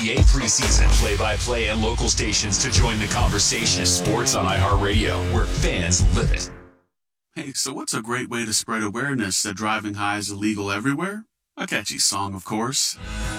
NBA preseason, play-by-play, and local stations to join the conversation. Sports on iHeartRadio, where fans live it. Hey, so what's a great way to spread awareness that driving high is illegal everywhere? A catchy song, of course.